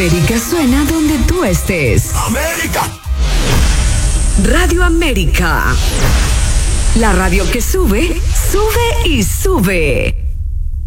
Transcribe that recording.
América suena donde tú estés. ¡América! Radio América. La radio que sube, sube y sube.